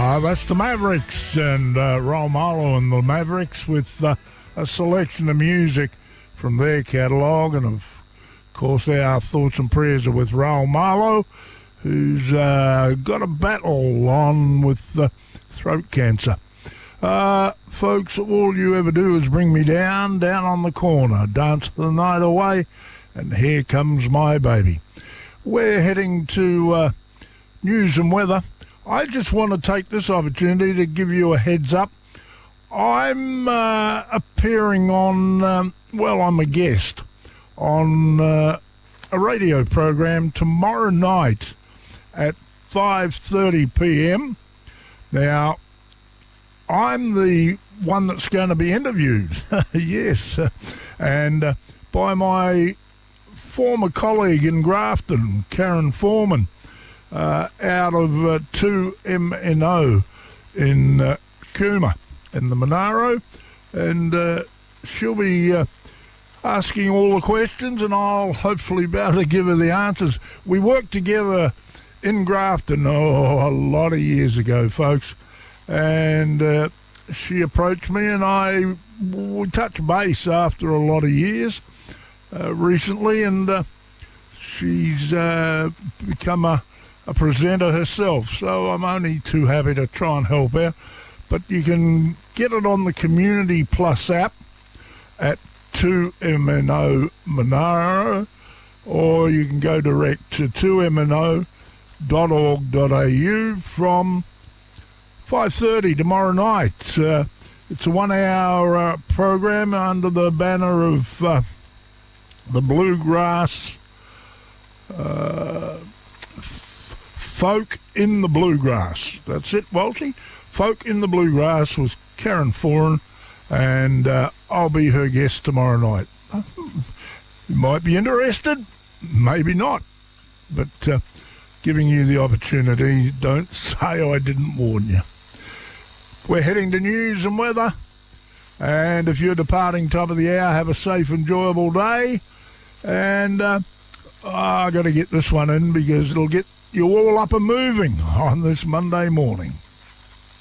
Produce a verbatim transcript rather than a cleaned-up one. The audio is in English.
Uh, that's the Mavericks and uh, Raul Malo and the Mavericks with uh, a selection of music from their catalogue. And, of course, our thoughts and prayers are with Raul Malo, who's uh, got a battle on with uh, throat cancer. Uh, folks, all you ever do is bring me down, down on the corner, dance the night away, and here comes my baby. We're heading to uh, news and weather. I just want to take this opportunity to give you a heads up. I'm uh, appearing on, um, well, I'm a guest on uh, a radio program tomorrow night at five thirty p.m. Now, I'm the one that's going to be interviewed, yes, and uh, by my former colleague in Grafton, Karen Foreman, uh, out of uh, two M N O in uh, Cooma, in the Monaro, and uh, she'll be uh, asking all the questions, and I'll hopefully be able to give her the answers. We worked together in Grafton, oh, a lot of years ago, folks, and uh, she approached me, and I we touched base after a lot of years uh, recently, and uh, she's uh, become a, a presenter herself, so I'm only too happy to try and help out. But you can get it on the Community Plus app at two M N O Monaro, or you can go direct to two M N O dot org dot a u from five thirty tomorrow night. Uh, it's a one-hour uh, program under the banner of uh, the Bluegrass, uh, f- Folk in the Bluegrass. That's it, Walshy. Folk in the Bluegrass with Karen Foran, and uh, I'll be her guest tomorrow night. You might be interested, maybe not, but uh, giving you the opportunity, don't say I didn't warn you. We're heading to news and weather, and if you're departing top of the hour, have a safe, enjoyable day, and uh, oh, I got to get this one in because it'll get you all up and moving on this Monday morning.